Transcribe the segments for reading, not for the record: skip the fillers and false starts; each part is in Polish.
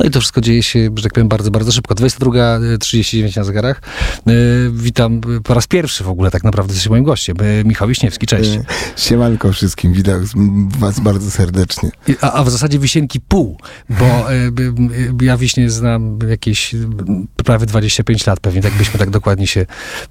I to wszystko dzieje się, że tak powiem, bardzo, bardzo szybko. 22:39 na zegarach. Witam po raz pierwszy w ogóle tak naprawdę jesteś moim gościem. Michał Wiśniewski, cześć. Siemanko wszystkim, witam was bardzo serdecznie. A w zasadzie Wisienki pół, bo ja Wiśnie znam jakieś prawie 25 lat, pewnie tak byśmy tak dokładnie się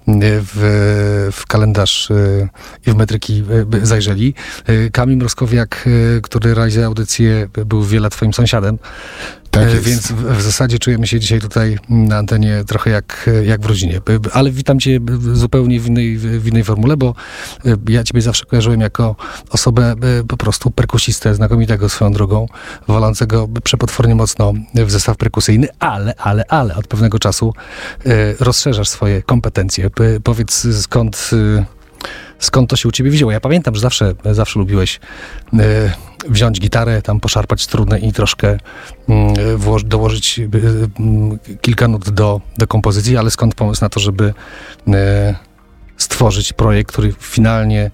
w kalendarz i w metryki zajrzeli. Kamil Mroskowiak, który realizuje audycję, był wiele lat twoim sąsiadem. Tak jest. Więc w zasadzie czujemy się dzisiaj tutaj na antenie trochę jak w rodzinie. Ale witam cię zupełnie w innej formule, bo ja ciebie zawsze kojarzyłem jako osobę po prostu perkusistę, znakomitego swoją drogą, wolącego przepotwornie mocno w zestaw perkusyjny, ale od pewnego czasu rozszerzasz swoje kompetencje. Powiedz, skąd to się u ciebie wzięło? Ja pamiętam, że zawsze lubiłeś wziąć gitarę, tam poszarpać struny i troszkę dołożyć kilka nut do kompozycji, ale skąd pomysł na to, żeby stworzyć projekt, który finalnie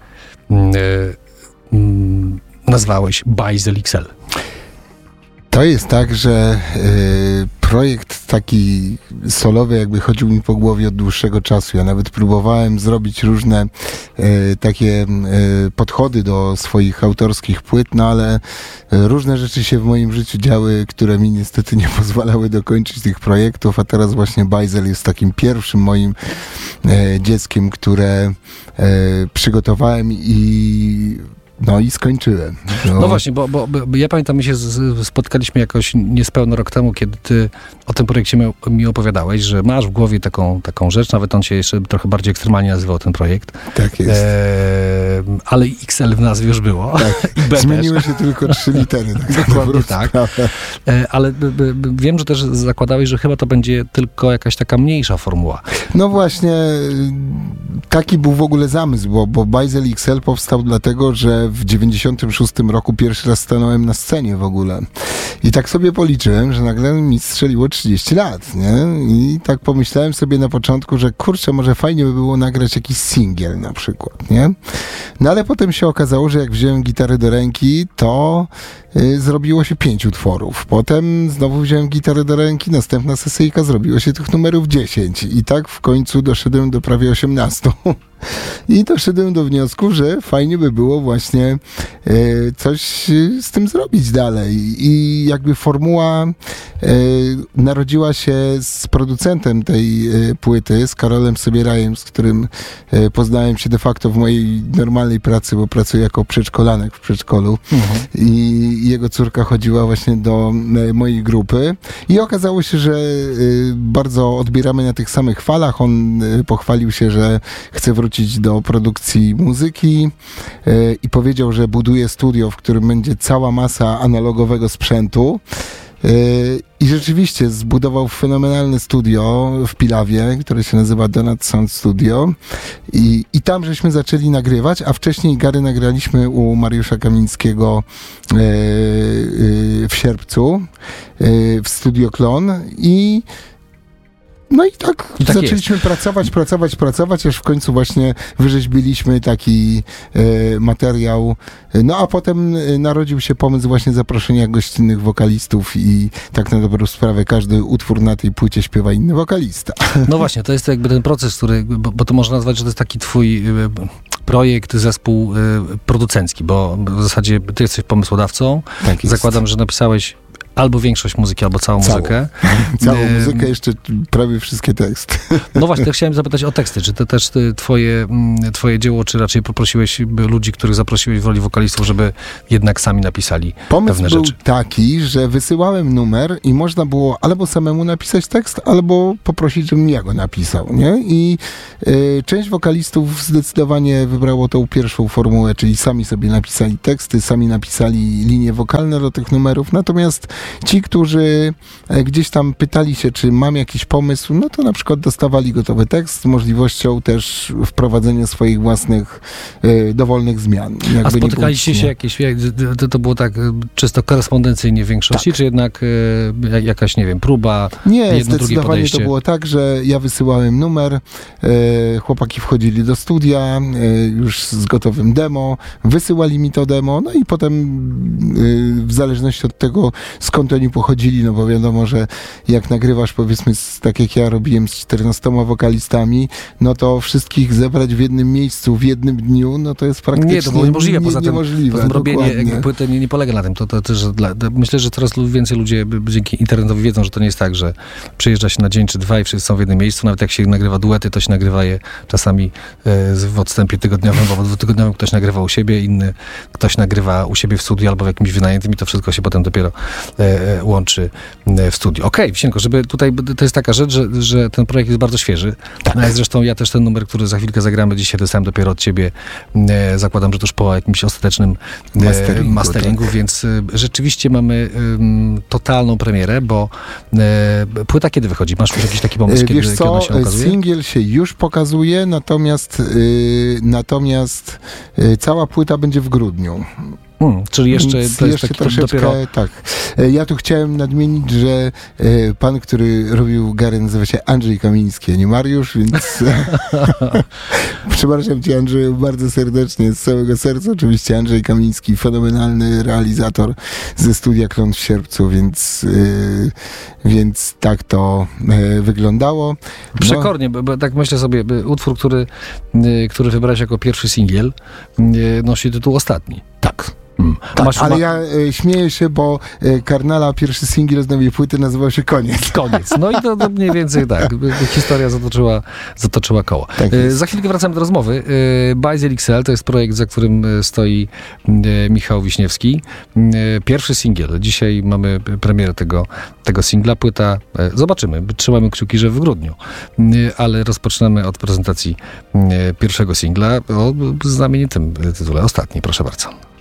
nazwałeś Bajzel XL? To jest tak, że projekt taki solowy jakby chodził mi po głowie od dłuższego czasu. Ja nawet próbowałem zrobić różne takie podchody do swoich autorskich płyt, no ale różne rzeczy się w moim życiu działy, które mi niestety nie pozwalały dokończyć tych projektów, a teraz właśnie Bajzel jest takim pierwszym moim dzieckiem, które przygotowałem i skończyłem. No właśnie, bo ja pamiętam, my się spotkaliśmy jakoś niespełna rok temu, kiedy ty o tym projekcie mi opowiadałeś, że masz w głowie taką rzecz, nawet on się jeszcze trochę bardziej ekstremalnie nazywał ten projekt. Tak jest. Ale XL w nazwie już było. Tak. Zmieniły się tylko 3 litery. Tak. Dokładnie tak. Ale wiem, że też zakładałeś, że chyba to będzie tylko jakaś taka mniejsza formuła. No właśnie, taki był w ogóle zamysł, bo Bajzel XL powstał dlatego, że w 96 roku pierwszy raz stanąłem na scenie w ogóle. I tak sobie policzyłem, że nagle mi strzeliło 30 lat, nie? I tak pomyślałem sobie na początku, że kurczę, może fajnie by było nagrać jakiś singiel na przykład, nie? No ale potem się okazało, że jak wziąłem gitarę do ręki, to zrobiło się 5 utworów. Potem znowu wziąłem gitarę do ręki, następna sesyjka, zrobiło się tych numerów 10. I tak w końcu doszedłem do prawie 18. I doszedłem do wniosku, że fajnie by było właśnie coś z tym zrobić dalej. I jakby formuła narodziła się z producentem tej płyty, z Karolem Sobierajem, z którym poznałem się de facto w mojej normalnej pracy, bo pracuję jako przedszkolanek w przedszkolu. I jego córka chodziła właśnie do mojej grupy. I okazało się, że bardzo odbieramy na tych samych falach. On pochwalił się, że chce wrócić do produkcji muzyki i powiedział, że buduje studio, w którym będzie cała masa analogowego sprzętu. I rzeczywiście zbudował fenomenalne studio w Pilawie, które się nazywa Donut Sound Studio. I tam żeśmy zaczęli nagrywać, a wcześniej Gary nagraliśmy u Mariusza Kamińskiego w sierpcu w Studio Klon. No i tak zaczęliśmy pracować, aż w końcu właśnie wyrzeźbiliśmy taki materiał. No a potem narodził się pomysł właśnie zaproszenia gościnnych wokalistów i tak na dobrą sprawę każdy utwór na tej płycie śpiewa inny wokalista. No właśnie, to jest jakby ten proces, który, bo to można nazwać, że to jest taki twój projekt, zespół producencki, bo w zasadzie ty jesteś pomysłodawcą. Tak jest. Zakładam, że napisałeś albo większość muzyki, albo całą muzykę. Całą muzykę, jeszcze prawie wszystkie teksty. No właśnie, chciałem zapytać o teksty. Czy to też twoje dzieło, czy raczej poprosiłeś ludzi, których zaprosiłeś w roli wokalistów, żeby jednak sami napisali pewne rzeczy? Pomysł był taki, że wysyłałem numer i można było albo samemu napisać tekst, albo poprosić, żebym ja go napisał, nie? I część wokalistów zdecydowanie wybrało tą pierwszą formułę, czyli sami sobie napisali teksty, sami napisali linie wokalne do tych numerów, natomiast ci, którzy gdzieś tam pytali się, czy mam jakiś pomysł, no to na przykład dostawali gotowy tekst z możliwością też wprowadzenia swoich własnych dowolnych zmian. A spotykaliście się jakieś, to było tak czysto korespondencyjnie w większości, czy jednak jakaś, nie wiem, próba, Nie, zdecydowanie to było tak, że ja wysyłałem numer, chłopaki wchodzili do studia już z gotowym demo, wysyłali mi to demo, no i potem w zależności od tego, z skąd oni pochodzili, no bo wiadomo, że jak nagrywasz, powiedzmy, tak jak ja robiłem z 14 wokalistami, no to wszystkich zebrać w jednym miejscu, w jednym dniu, no to jest praktycznie nie, to było niemożliwe. Poza tym robienie płyty nie polega na tym. To też myślę, że coraz więcej ludzie dzięki internetowi wiedzą, że to nie jest tak, że przyjeżdża się na dzień czy dwa i wszyscy są w jednym miejscu. Nawet jak się nagrywa duety, to się nagrywa je czasami w odstępie tygodniowym, bo dwutygodniowym ktoś nagrywa u siebie, inny ktoś nagrywa u siebie w studiu albo w jakimś wynajętym i to wszystko się potem dopiero łączy w studiu. Okej, Wisienko, żeby tutaj, to jest taka rzecz, że ten projekt jest bardzo świeży. Tak. Zresztą ja też ten numer, który za chwilkę zagramy dzisiaj, dostałem dopiero od ciebie. Zakładam, że tuż po jakimś ostatecznym masteringu, tak. Więc rzeczywiście mamy totalną premierę, bo płyta kiedy wychodzi? Masz już jakiś taki pomysł, kiedy ona się okazuje? Singiel się już pokazuje, natomiast cała płyta będzie w grudniu. Czyli jeszcze to jest taki troszeczkę, dopiero... Tak. Ja tu chciałem nadmienić, że pan, który robił Gary, nazywa się Andrzej Kamiński, a nie Mariusz, więc przepraszam cię, Andrzeju, bardzo serdecznie, z całego serca. Oczywiście Andrzej Kamiński, fenomenalny realizator ze Studia Klon w Sierpcu, więc tak to wyglądało. Przekornie, bo tak myślę sobie, utwór, który wybrałeś jako pierwszy singiel, nosi tytuł Ostatni. Tak. Tak, ale ja śmieję się, bo Karnala, pierwszy singiel z nowej płyty nazywał się Koniec. No i to mniej więcej tak. Historia zatoczyła koło. Tak za chwilkę wracamy do rozmowy. Bajzel XL to jest projekt, za którym stoi Michał Wiśniewski. Pierwszy singiel. Dzisiaj mamy premierę tego singla. Płyta, zobaczymy. Trzymamy kciuki, że w grudniu. Ale rozpoczynamy od prezentacji pierwszego singla o znamienitym tytule. Ostatni, proszę bardzo.